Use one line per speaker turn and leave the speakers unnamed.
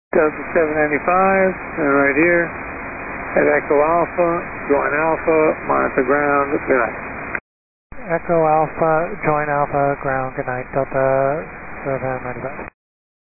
Delta 795, and right here at Echo Alpha, join Alpha, monitor ground, good night.
Echo Alpha, join Alpha, ground, good night, Delta 795.